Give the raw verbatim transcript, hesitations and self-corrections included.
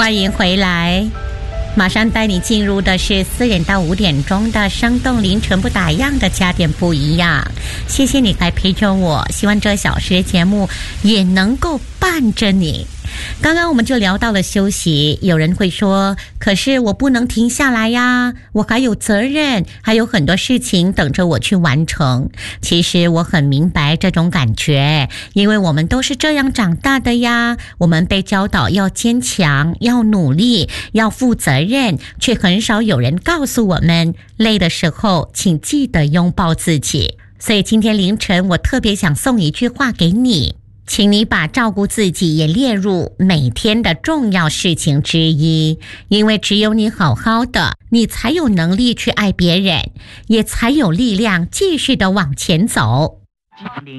欢迎回来，马上带你进入的是四点到五点钟的生动凌晨不打烊的加点不一样。谢谢你还陪着我，希望这小时的节目也能够伴着你。刚刚我们就聊到了休息，有人会说，可是我不能停下来呀，我还有责任，还有很多事情等着我去完成。其实我很明白这种感觉，因为我们都是这样长大的呀。我们被教导要坚强，要努力，要负责任，却很少有人告诉我们，累的时候请记得拥抱自己。所以今天凌晨我特别想送一句话给你，请你把照顾自己也列入每天的重要事情之一，因为只有你好好的，你才有能力去爱别人，也才有力量继续的往前走。